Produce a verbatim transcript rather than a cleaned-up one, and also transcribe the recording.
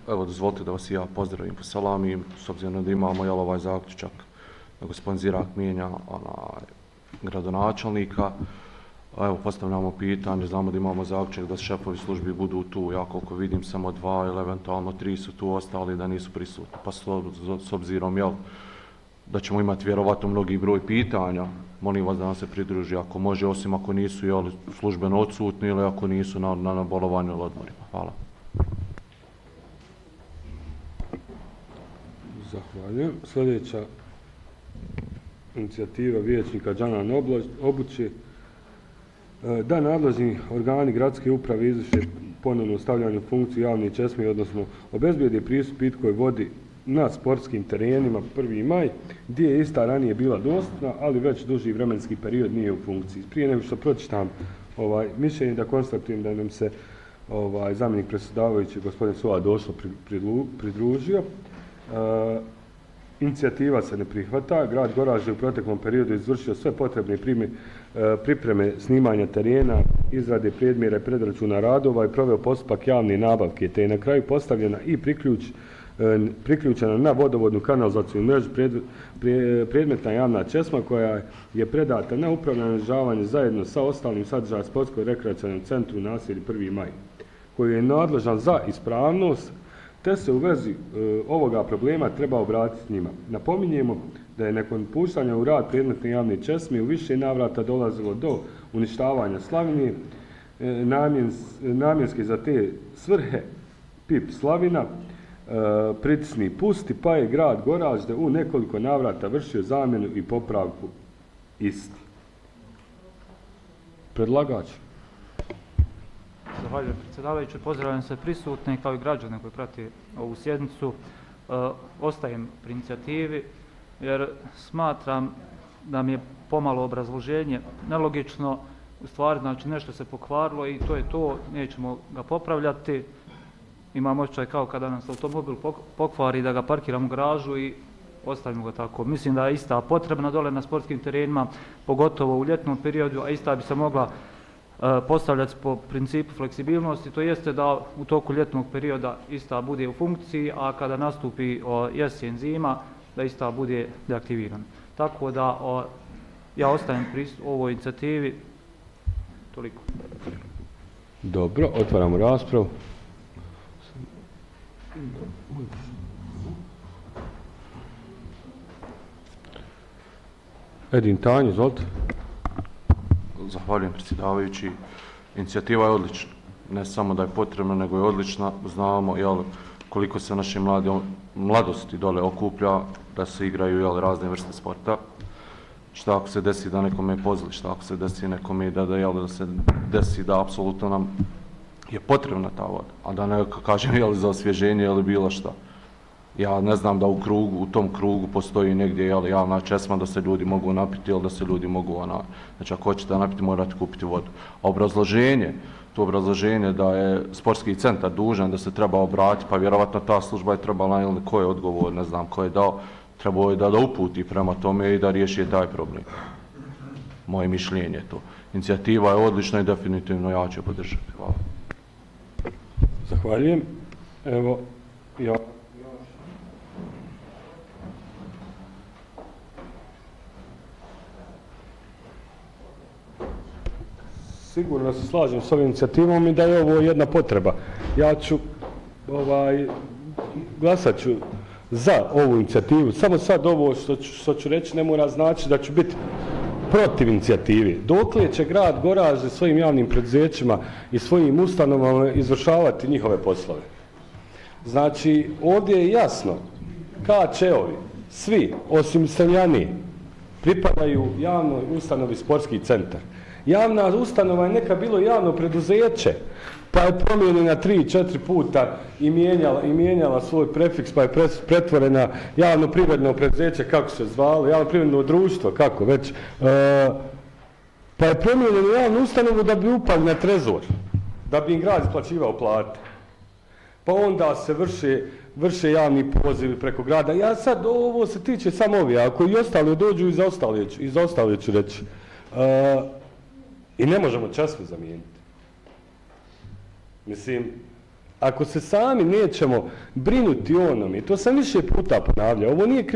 evo, dozvolite da vas i ja pozdravim po salami, s obzirom da imamo jel, ovaj zaključak da gospodin Zirak mijenja onaj, gradonačelnika. Evo, postavljamo pitanje, znamo da imamo zaključak da šefovi službi budu tu, ja koliko vidim samo dva ili eventualno tri su tu ostali da nisu prisutni, pa s obzirom jel, da ćemo imati vjerovatno mnogi broj pitanja, molim vas da nam se pridruži ako može, osim ako nisu jel, službeno odsutni ili ako nisu na, na, na bolovanju ili odmorima. Hvala. Zahvaljujem. Sljedeća inicijativa vijećnika Džanan Obući da nadležni organi gradske uprave izvrše ponovno stavljanje u funkciju javnih česmi, odnosno obezbijede pristup pitkoj vodi na sportskim terenima prvi maj, gdje je ista ranije bila dostupna, ali već duži vremenski period nije u funkciji. Prije nego što pročitam ovaj, mišljenje, da konstatujem da nam se ovaj, zamjenik predsjedavajući gospodin Sula Došlo pridružio. E, inicijativa se ne prihvata. Grad Goražde u proteklom periodu izvršio sve potrebne prime, e, pripreme snimanja terena, izrade predmjera i predračuna radova i proveo postupak javne nabavke, te je na kraju postavljena i priključ priključena na vodovodnu kanalizacijnu mrežu pred, pred, predmetna javna česma koja je predata na upravljanje održavanje zajedno sa ostalim sadržajem sportskoj rekreacionalnom centru naselje prvi maj, koji je nadležan za ispravnost, te se u vezi e, ovoga problema treba obratiti njima. Napominjemo da je nakon puštanja u rad predmetne javne česme u više navrata dolazilo do uništavanja slavine, e, namjens, namjenske za te svrhe pip slavina, E, pritisni pusti, pa je grad Goražde u nekoliko navrata vršio zamjenu i popravku isti. Predlagač. Zahvaljujem predsjedavajući, pozdravljam se prisutne kao i građane koji prati ovu sjednicu. E, ostajem pri inicijativi jer smatram da mi je pomalo obrazloženje nelogično, u stvari znači nešto se pokvarilo i to je to, nećemo ga popravljati. Imam očaj kao kada nam se automobil pokvari da ga parkiramo u garažu i ostavimo ga tako. Mislim da je ista potrebna dole na sportskim terenima, pogotovo u ljetnom periodu, a ista bi se mogla e, postavljati po principu fleksibilnosti, to jeste da u toku ljetnog perioda ista bude u funkciji, a kada nastupi o, jesen zima, da ista bude deaktivirana. Tako da o, ja ostajem pri ovoj inicijativi. Toliko. Dobro, otvaramo raspravu. Edin Tanj, izvolite. Zahvaljujem predsjedavajući. Inicijativa je odlična. Ne samo da je potrebna, nego je odlična. Znamo jel, koliko se naše mlade, mladosti dole okuplja da se igraju jel, razne vrste sporta. Šta ako se desi da nekome je pozli, šta ako se desi nekome da, da, jel, da se desi da apsolutno nam je potrebna ta voda, a da ne kažem jel, za osvježenje ili bilo šta. Ja ne znam da u krugu, u tom krugu postoji negdje jel, javna česma da se ljudi mogu napiti ili da se ljudi mogu ona, znači ako hoćete da napiti morate kupiti vodu. A obrazloženje, to obrazloženje da je sportski centar dužan da se treba obratiti, pa vjerovatno ta služba je trebala ili ko je odgovor, ne znam ko je dao, trebao je da, da uputi prema tome i da riješi taj problem. Moje mišljenje je to. Inicijativa je odlična i definitivno ja ću podržati. Hvala. Zahvaljujem. Evo, ja... Sigurno se slažem s ovim inicijativom i da je ovo jedna potreba. Ja ću, ovaj, glasat ću za ovu inicijativu. Samo sad ovo što ću, što ću reći ne mora znači da ću biti protiv inicijative. Dokle će grad Goražde svojim javnim preduzećima i svojim ustanovama izvršavati njihove poslove? Znači, ovdje je jasno, K Č-ovi, svi, osim Seljani, pripadaju javnoj ustanovi sportski centar. Javna ustanova je neka bilo javno preduzeće, pa je promijenjena tri, četiri puta i mijenjala, i mijenjala svoj prefiks, pa je pretvorena javno privredno preduzeće, kako se zvalo, javno privredno društvo, kako već, e, pa je promijenjena javnu ustanovu da bi upali na trezor, da bi im grad isplaćivao plate. Pa onda se vrše, vrše javni pozivi preko grada. Ja sad, ovo se tiče samo ovi, ako i ostali dođu, i za ostali, i za ostali ću reći. E, I ne možemo časno zamijeniti. Mislim, ako se sami nećemo brinuti o onome, to sam više puta ponavljao, ovo nije krivo